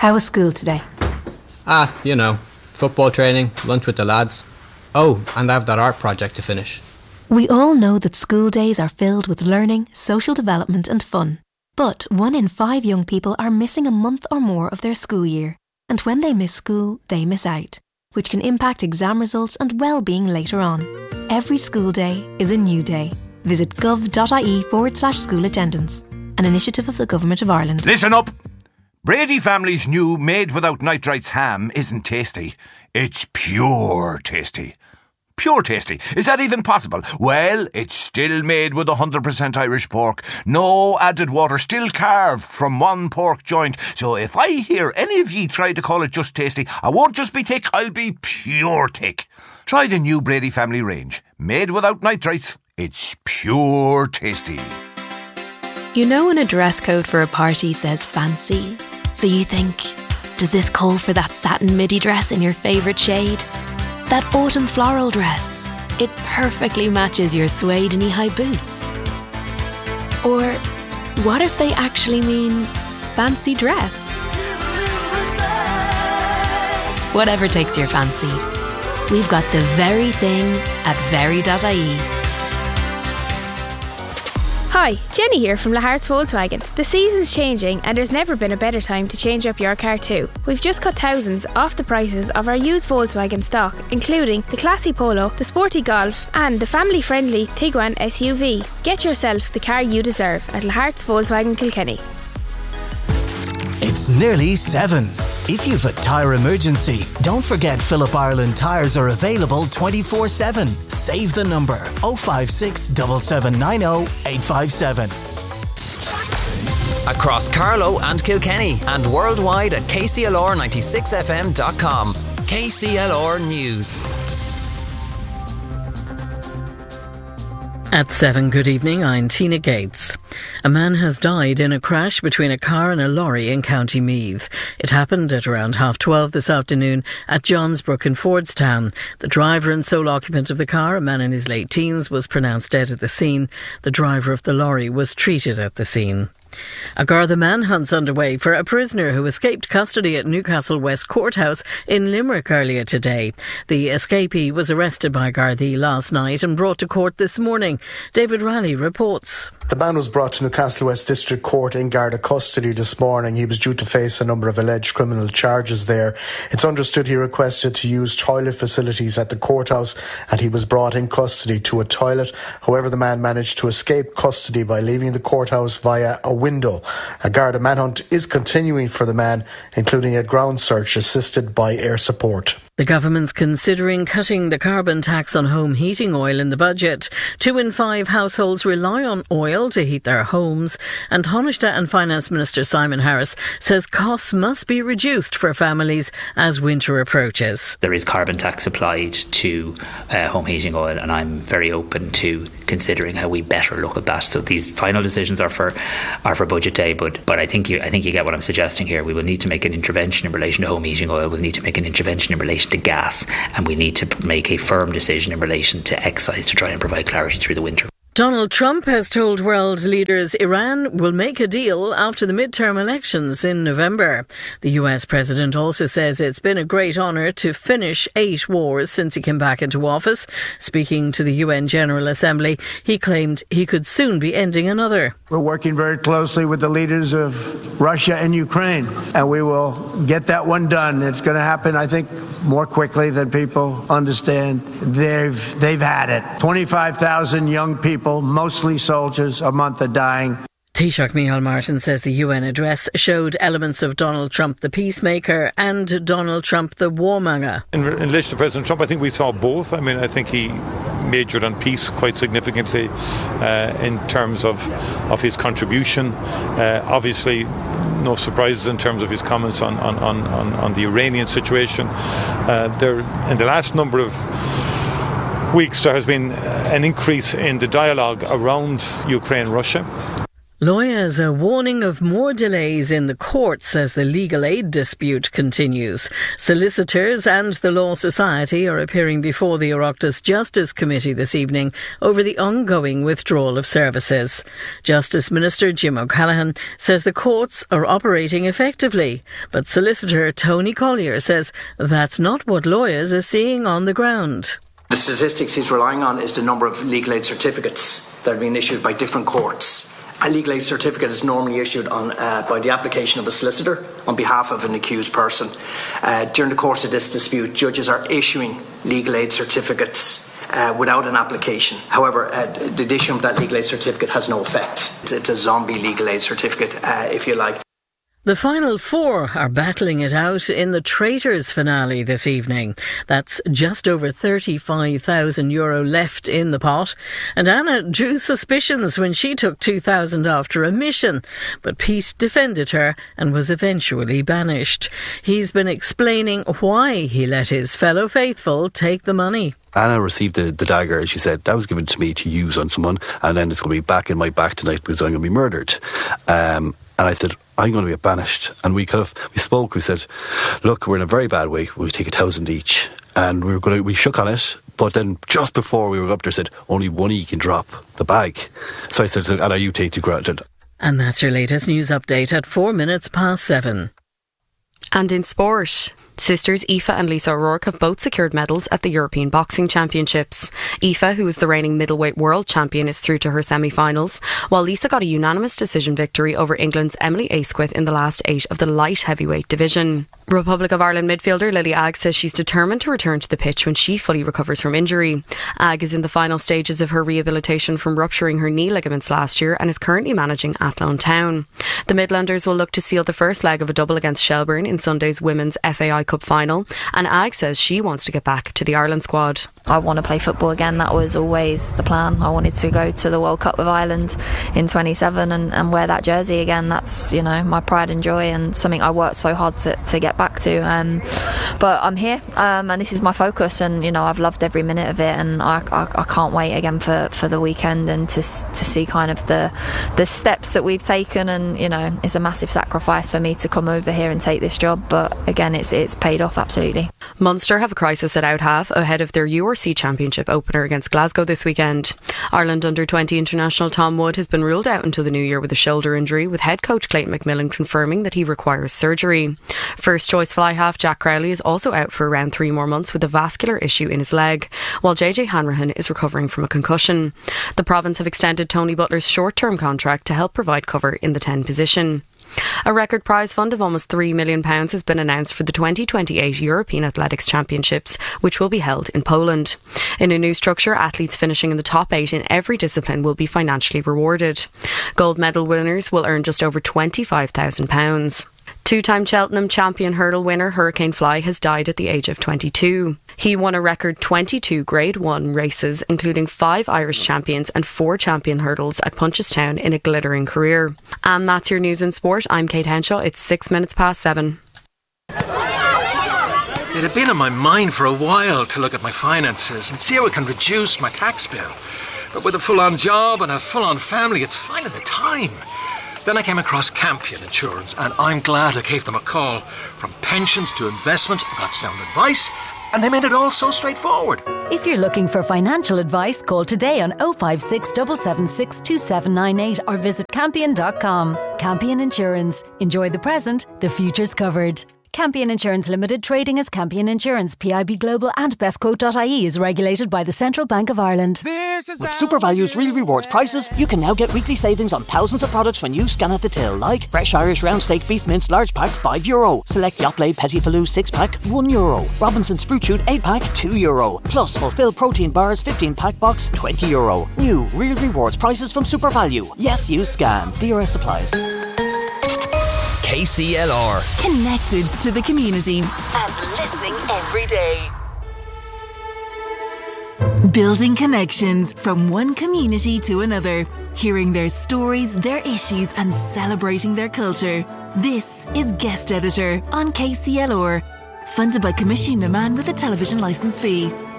How was school today? Football training, lunch with the lads. Oh, and I have that art project to finish. We all know that school days are filled with learning, social development and fun. But 1 in 5 young people are missing a month or more of their school year. And when they miss school, they miss out, which can impact exam results and well-being later on. Every school day is a new day. Visit gov.ie/school attendance, an initiative of the Government of Ireland. Listen up! Brady family's new made without nitrites ham isn't tasty. It's pure tasty. Pure tasty. Is that even possible? Well, it's still made with 100% Irish pork. No added water, still carved from one pork joint. So if I hear any of ye try to call it just tasty, I won't just be thick, I'll be pure thick. Try the new Brady family range. Made without nitrites. It's pure tasty. You know when a dress code for a party says fancy? So you think, does this call for that satin midi dress in your favourite shade? That autumn floral dress. It perfectly matches your suede knee-high boots. Or what if they actually mean fancy dress? Whatever takes your fancy. We've got the very thing at very.ie. Hi, Jenny here from Lahart's Volkswagen. The season's changing and there's never been a better time to change up your car too. We've just cut thousands off the prices of our used Volkswagen stock, including the classy Polo, the sporty Golf and the family-friendly Tiguan SUV. Get yourself the car you deserve at Lahart's Volkswagen Kilkenny. It's nearly 7. If you've a tyre emergency, don't forget Phillip Ireland tyres are available 24/7. Save the number 056 7790 857. Across Carlow and Kilkenny and worldwide at kclr96fm.com. KCLR News. At 7, good evening, I'm Tina Gates. A man has died in a crash between a car and a lorry in County Meath. It happened at around 12:30 this afternoon at Johnsbrook in Fordstown. The driver and sole occupant of the car, a man in his late teens, was pronounced dead at the scene. The driver of the lorry was treated at the scene. A Garda manhunt's underway for a prisoner who escaped custody at Newcastle West Courthouse in Limerick earlier today. The escapee was arrested by Gardaí last night and brought to court this morning. David Raleigh reports. The man was brought to Newcastle West District Court in Garda custody this morning. He was due to face a number of alleged criminal charges there. It's understood he requested to use toilet facilities at the courthouse and he was brought in custody to a toilet. However, the man managed to escape custody by leaving the courthouse via a window. A Garda manhunt is continuing for the man, including a ground search assisted by air support. The government's considering cutting the carbon tax on home heating oil in the budget. 2 in 5 households rely on oil to heat their homes, and Taoiseach and Finance Minister Simon Harris says costs must be reduced for families as winter approaches. There is carbon tax applied to home heating oil, and I'm very open to considering how we better look at that. So these final decisions are for budget day, but I think you get what I'm suggesting here. We will need to make an intervention in relation to home heating oil. We'll need to make an intervention in relation to gas, and we need to make a firm decision in relation to excise to try and provide clarity through the winter. Donald Trump has told world leaders Iran will make a deal after the midterm elections in November. The US president also says it's been a great honour to finish 8 wars since he came back into office. Speaking to the UN General Assembly, he claimed he could soon be ending another. We're working very closely with the leaders of Russia and Ukraine, and we will get that one done. It's going to happen, I think, more quickly than people understand. They've had it. 25,000 young people, mostly soldiers, a month are dying. Taoiseach Micheál Martin says the UN address showed elements of Donald Trump the peacemaker and Donald Trump the warmonger. In relation to President Trump, I think we saw both. I mean, I think he majored on peace quite significantly in terms of his contribution. Obviously, no surprises in terms of his comments on the Iranian situation. In the last number of weeks, there has been an increase in the dialogue around Ukraine-Russia. Lawyers are warning of more delays in the courts as the legal aid dispute continues. Solicitors and the Law Society are appearing before the Oireachtas Justice Committee this evening over the ongoing withdrawal of services. Justice Minister Jim O'Callaghan says the courts are operating effectively, but solicitor Tony Collier says that's not what lawyers are seeing on the ground. The statistics he's relying on is the number of legal aid certificates that are being issued by different courts. A legal aid certificate is normally issued by the application of a solicitor on behalf of an accused person. During the course of this dispute, judges are issuing legal aid certificates without an application. However, the issue of that legal aid certificate has no effect. It's a zombie legal aid certificate, if you like. The final four are battling it out in the Traitors finale this evening. That's just over €35,000 left in the pot. And Anna drew suspicions when she took €2,000 after a mission. But Pete defended her and was eventually banished. He's been explaining why he let his fellow faithful take the money. Anna received the dagger and she said, that was given to me to use on someone, and then it's going to be back in my back tonight because I'm going to be murdered. And I said, I'm going to get banished. And we spoke, we said, look, we're in a very bad way, we'll take 1,000 each. And we shook on it, but then just before we were up there said, only one of you can drop the bag. So I said, Anna, you take the ground. And that's your latest news update at 7:04. And in sport, sisters Aoife and Lisa O'Rourke have both secured medals at the European Boxing Championships. Aoife, who is the reigning middleweight world champion, is through to her semi-finals, while Lisa got a unanimous decision victory over England's Emily Asquith in the last 8 of the light heavyweight division. Republic of Ireland midfielder Lily Agg says she's determined to return to the pitch when she fully recovers from injury. Agg is in the final stages of her rehabilitation from rupturing her knee ligaments last year and is currently managing Athlone Town. The Midlanders will look to seal the first leg of a double against Shelburne in Sunday's Women's FAI Cup final, and Agg says she wants to get back to the Ireland squad. I want to play football again. That was always the plan. I wanted to go to the World Cup with Ireland in 27 and wear that jersey again. That's, my pride and joy and something I worked so hard to get back to. But I'm here and this is my focus, and I've loved every minute of it, and I can't wait again for the weekend and to see kind of the steps that we've taken. And it's a massive sacrifice for me to come over here and take this job, but again it's paid off absolutely. Munster have a crisis at out half ahead of their URC Championship opener against Glasgow this weekend. Ireland under-20 international Tom Wood has been ruled out until the new year with a shoulder injury, with head coach Clayton McMillan confirming that he requires surgery. First choice fly half Jack Crowley is also out for around 3 more months with a vascular issue in his leg, while JJ Hanrahan is recovering from a concussion. The province have extended Tony Butler's short-term contract to help provide cover in the 10 position. A record prize fund of almost £3 million has been announced for the 2028 European Athletics Championships, which will be held in Poland. In a new structure, athletes finishing in the top 8 in every discipline will be financially rewarded. Gold medal winners will earn just over £25,000. Two-time Cheltenham champion hurdle winner Hurricane Fly has died at the age of 22. He won a record 22 Grade 1 races, including 5 Irish champions and 4 champion hurdles at Punchestown in a glittering career. And that's your news and sport. I'm Kate Henshaw. It's 7:06. It had been on my mind for a while to look at my finances and see how I can reduce my tax bill. But with a full-on job and a full-on family, it's finding the time. Then I came across Campion Insurance, and I'm glad I gave them a call. From pensions to investment, I got sound advice, and they made it all so straightforward. If you're looking for financial advice, call today on 056 776 2798 or visit campion.com. Campion Insurance. Enjoy the present, the future's covered. Campion Insurance Limited, trading as Campion Insurance, PIB Global and bestquote.ie is regulated by the Central Bank of Ireland. With SuperValue's Real Rewards prices, you can now get weekly savings on thousands of products when you scan at the till, like Fresh Irish Round Steak Beef Mince Large Pack, €5. Select Yoplait Petit Filou 6-pack, €1. Robinson's Fruit Shoot 8-pack, €2. Plus, Fulfill Protein Bars 15-pack box, €20. New Real Rewards prices from SuperValu. Yes, you scan. DRS applies. KCLR. Connected to the community and listening every day. Building connections from one community to another. Hearing their stories, their issues and celebrating their culture. This is Guest Editor on KCLR. Funded by Commission Man with a television licence fee.